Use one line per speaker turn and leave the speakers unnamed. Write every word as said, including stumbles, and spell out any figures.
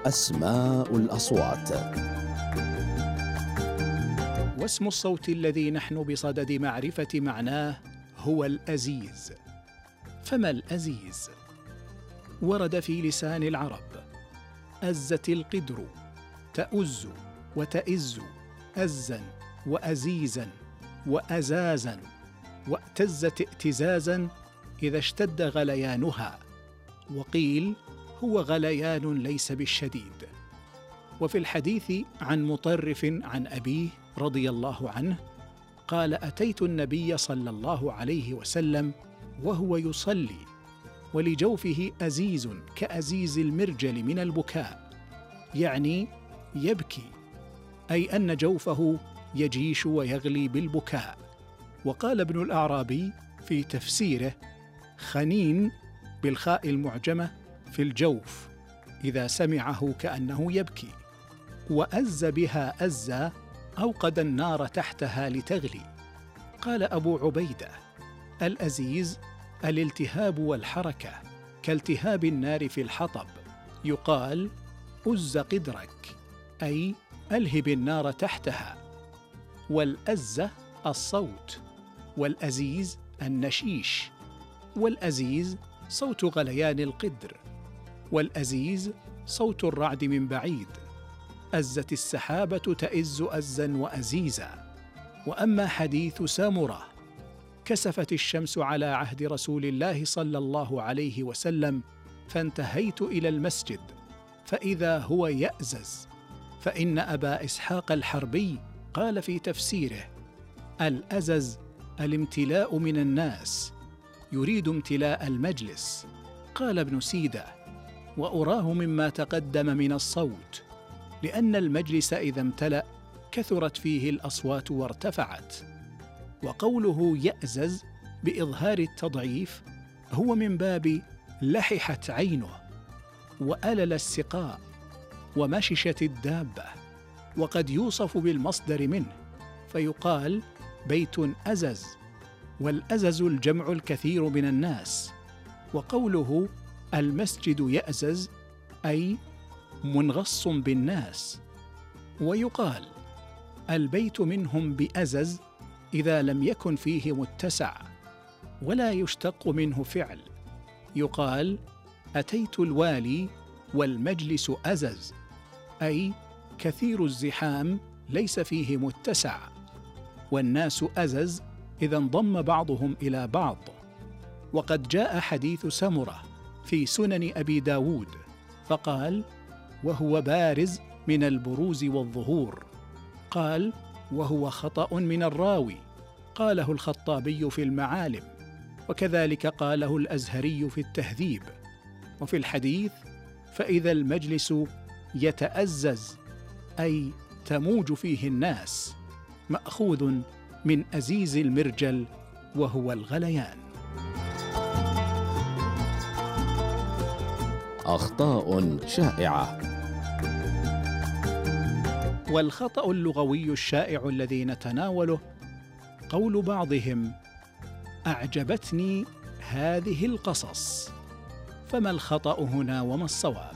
أسماء الأصوات.
واسم الصوت الذي نحن بصدد معرفة معناه هو الأزيز. فما الأزيز؟ ورد في لسان العرب: أزت القدر، تأز وتئز، أزا وأزيزا وأزازا، واتزت ائتزازا إذا اشتد غليانها، وقيل هو غليان ليس بالشديد. وفي الحديث عن مطرف عن أبيه رضي الله عنه قال: أتيت النبي صلى الله عليه وسلم وهو يصلي ولجوفه أزيز كأزيز المرجل من البكاء، يعني يبكي، أي أن جوفه يجيش ويغلي بالبكاء. وقال ابن الأعرابي في تفسيره: خنين بالخاء المعجمة في الجوف إذا سمعه كأنه يبكي. وأز بها أزا، أوقد النار تحتها لتغلي. قال أبو عبيدة: الأزيز الالتهاب والحركة كالتهاب النار في الحطب، يقال أز قدرك، أي ألهب النار تحتها. والأزة الصوت، والأزيز النشيش، والأزيز صوت غليان القدر، والأزيز صوت الرعد من بعيد. أزت السحابة تئز أزا وأزيزا. وأما حديث سامرة: كسفت الشمس على عهد رسول الله صلى الله عليه وسلم فانتهيت إلى المسجد فإذا هو يأزز، فإن أبا إسحاق الحربي قال في تفسيره: الأزز الامتلاء من الناس، يريد امتلاء المجلس. قال ابن سيدة: وأراه مما تقدم من الصوت، لأن المجلس إذا امتلأ كثرت فيه الأصوات وارتفعت. وقوله يأزز بإظهار التضعيف هو من باب لححت عينه، وألل السقاء، ومششت الدابة. وقد يوصف بالمصدر منه فيقال بيت أزز، والأزز الجمع الكثير من الناس. وقوله المسجد يأزز أي منغص بالناس. ويقال البيت منهم بأزز إذا لم يكن فيه متسع، ولا يشتق منه فعل، يقال أتيت الوالي والمجلس أزز، أي كثير الزحام ليس فيه متسع. والناس أزز إذا انضم بعضهم إلى بعض. وقد جاء حديث سمرة في سنن أبي داود فقال: وهو بارز من البروز والظهور. قال: وهو خطأ من الراوي، قاله الخطابي في المعالم، وكذلك قاله الأزهري في التهذيب. وفي الحديث: فإذا المجلس يتأزز، أي تموج فيه الناس، مأخوذ من أزيز المرجل وهو الغليان.
أخطاء شائعة.
والخطأ اللغوي الشائع الذي نتناوله قول بعضهم: أعجبتني هذه القصص. فما الخطأ هنا وما الصواب؟